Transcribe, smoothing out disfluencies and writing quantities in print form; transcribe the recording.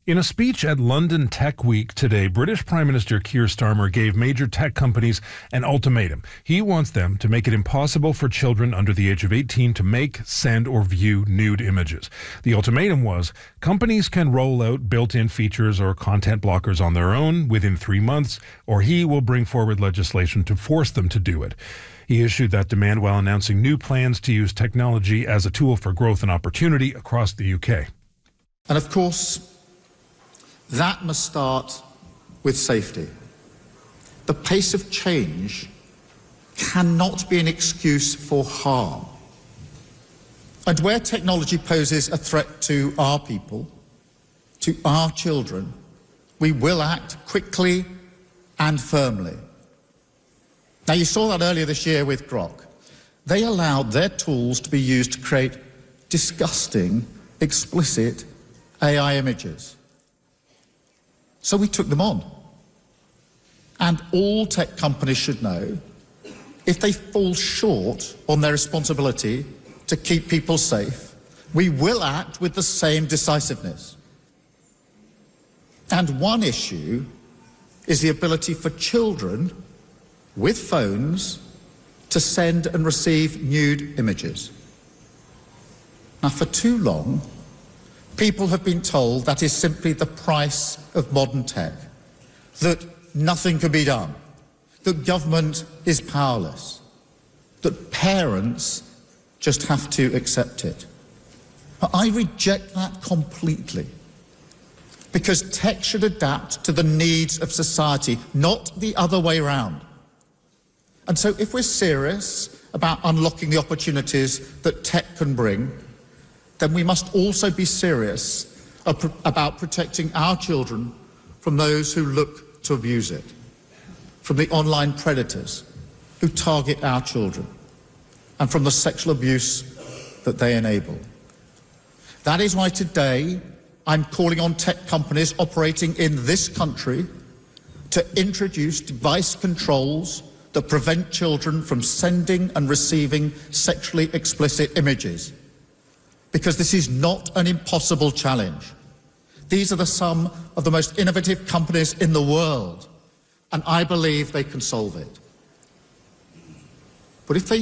In a speech at London Tech Week today, British Prime Minister Keir Starmer gave major tech companies an ultimatum. He wants them to make it impossible for children under the age of 18 to make, send, or view nude images. The ultimatum was companies can roll out built-in features or content blockers on their own within 3 months, or he will bring forward legislation to force them to do it. He issued that demand while announcing new plans to use technology as a tool for growth and opportunity across the UK. And of course, that must start with safety. The pace of change cannot be an excuse for harm. And where technology poses a threat to our people, to our children, we will act quickly and firmly. Now, you saw that earlier this year with Grok. They allowed their tools to be used to create disgusting, explicit AI images. So we took them on. And all tech companies should know, if they fall short on their responsibility to keep people safe, we will act with the same decisiveness. And one issue is the ability for children with phones to send and receive nude images. Now, for too long, people have been told that is simply the price of modern tech, that nothing can be done, that government is powerless, that parents just have to accept it. But I reject that completely, because tech should adapt to the needs of society, not the other way around. And so if we're serious about unlocking the opportunities that tech can bring, then we must also be serious about protecting our children from those who look to abuse it, from the online predators who target our children, and from the sexual abuse that they enable. That is why today I'm calling on tech companies operating in this country to introduce device controls that prevent children from sending and receiving sexually explicit images. Because this is not an impossible challenge. These are some of the most innovative companies in the world, and I believe they can solve it. But if they